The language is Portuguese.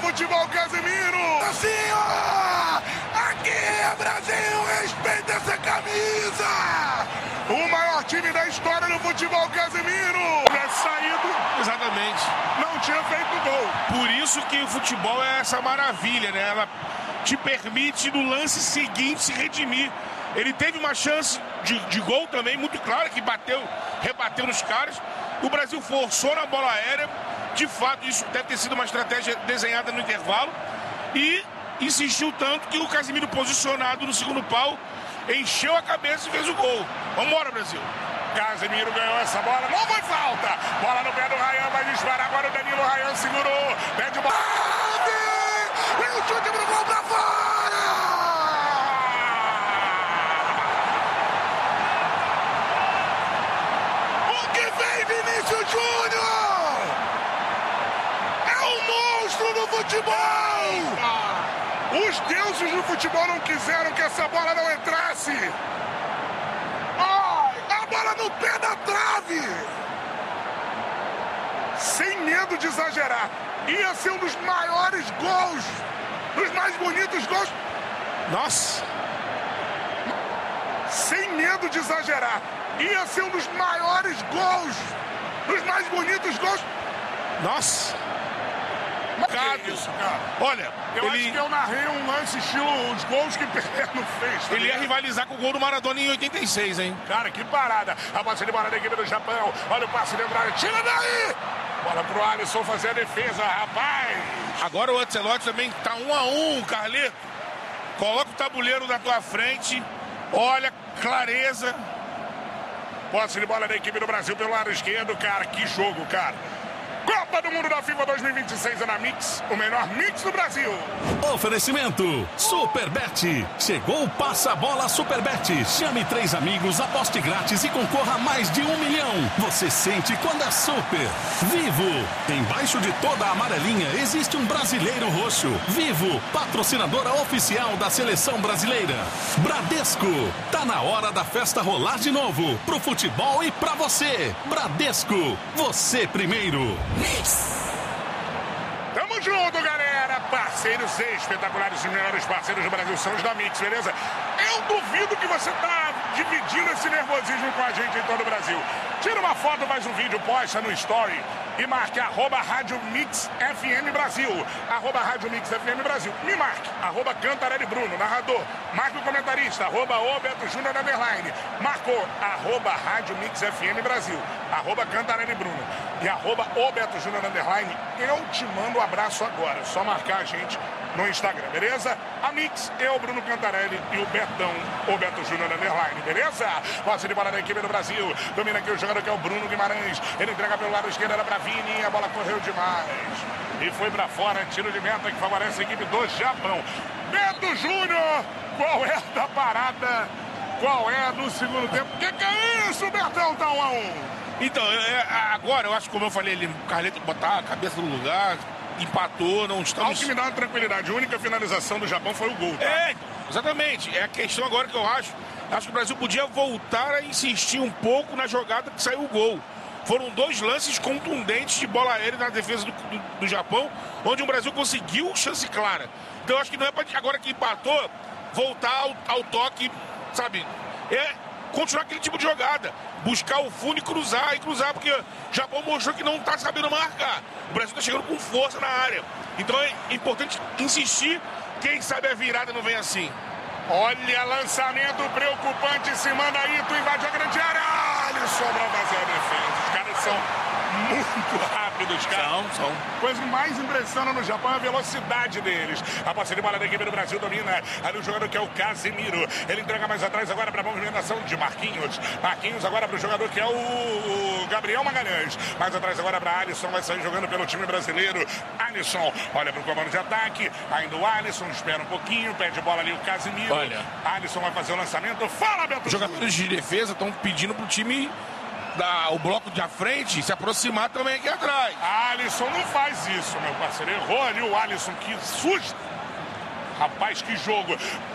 futebol, Casemiro! Assim, ó! Aqui é Brasil, respeita essa camisa! O maior time da história do futebol, Casemiro! Tivesse saído, exatamente, não tinha feito gol. Por isso que o futebol é essa maravilha, né? Ela te permite no lance seguinte se redimir. Ele teve uma chance de gol também, muito clara, que rebateu nos caras. O Brasil forçou na bola aérea. De fato, isso deve ter sido uma estratégia desenhada no intervalo. E insistiu tanto que o Casemiro, posicionado no segundo pau, encheu a cabeça e fez o gol. Vambora, Brasil. Casemiro ganhou essa bola. Não foi falta. Bola no pé do Ryan. Vai disparar agora o Danilo. Ryan segurou. Pede bola. E o chute pro gol pra fora! O que vem Vinícius Júnior? É um monstro do futebol! Os deuses do futebol não quiseram que essa bola não entrasse. A bola no pé da trave! Sem medo de exagerar. Ia ser um dos maiores gols. Dos mais bonitos gols. Nossa! Sem medo de exagerar. Ia ser um dos maiores gols. Dos mais bonitos gols. Nossa! Que isso, cara? Olha, eu acho que eu narrei um lance estilo os gols que Pelé não fez. Tá ele ia rivalizar com o gol do Maradona em 86, hein? Cara, que parada. A bola de bola da equipe do Japão. Olha o passe de entrada. Tira daí! Bola pro Alisson fazer a defesa, rapaz. Agora o Ancelotti também tá 1-1, Carleto. Coloca o tabuleiro na tua frente. Olha, clareza. Posse de bola da equipe do Brasil pelo lado esquerdo, cara. Que jogo, cara. Copa do Mundo da FIFA 2026 é na Mix, o melhor mix do Brasil. Oferecimento Superbet. Chegou o Passa-Bola Superbet. Chame 3 amigos, aposte grátis e concorra a mais de 1 milhão. Você sente quando é super. Vivo. Embaixo de toda a amarelinha existe um brasileiro roxo. Vivo, patrocinadora oficial da seleção brasileira. Bradesco. Tá na hora da festa rolar de novo. Pro futebol e pra você. Bradesco. Você primeiro. Tamo junto, galera. Parceiros espetaculares, os melhores parceiros do Brasil são os da Mix, beleza? Eu duvido que você tá dividindo esse nervosismo com a gente em todo o Brasil. Tira uma foto, faz um vídeo, posta no Story e marque @Rádio Mix FM Brasil. @Rádio Mix FM Brasil. Me marque, @Cantarelli Bruno, narrador. Marque o comentarista, @OBetoJúnior_. Marcou, @Rádio Mix FM Brasil. @Cantarelli Bruno. E @OBetoJúnior_. Eu te mando um abraço agora. Só marcar a gente no Instagram, beleza? A Mix, eu, Bruno Cantarelli e o Betão, o Beto Júnior _, beleza? Posse de bola da equipe do Brasil. Domina aqui o jogador que é o Bruno Guimarães. Ele entrega pelo lado esquerdo, era pra Vini. A bola correu demais. E foi pra fora, tiro de meta que favorece a equipe do Japão. Beto Júnior, qual é da parada? Qual é do segundo tempo? Que é isso, Betão? Tá 1-1. Então, agora eu acho que, como eu falei, o Carleto botar a cabeça no lugar, empatou, não estamos... Algo que me dá uma tranquilidade. A única finalização do Japão foi o gol, tá? Exatamente. É a questão agora que eu acho. Acho que o Brasil podia voltar a insistir um pouco na jogada que saiu o gol. Foram 2 lances contundentes de bola aérea na defesa do Japão, onde o Brasil conseguiu chance clara. Então eu acho que não é para agora que empatou, voltar ao toque, sabe? Continuar aquele tipo de jogada. Buscar o fundo e cruzar, porque o Japão mostrou que não está sabendo marcar. O Brasil está chegando com força na área. Então é importante insistir. Quem sabe a virada não vem assim. Olha, lançamento preocupante. Se manda aí, tu invade a grande área. Alisson pra fazer a defesa. Os caras são muito rápidos, cara. São. Coisa que mais impressiona no Japão é a velocidade deles. A posse de bola da equipe do Brasil domina. Ali o jogador que é o Casemiro. Ele entrega mais atrás agora para a movimentação de Marquinhos. Marquinhos agora para o jogador que é o Gabriel Magalhães. Mais atrás agora para Alisson. Vai sair jogando pelo time brasileiro. Alisson olha para o comando de ataque. Ainda o Alisson espera um pouquinho. Pede bola ali o Casemiro. Olha. Alisson vai fazer o lançamento. Fala, Beto. Os jogadores de defesa estão pedindo pro time o bloco de frente se aproximar também aqui atrás. Alisson não faz isso, meu parceiro. Errou ali o Alisson, que susto. Rapaz, que jogo.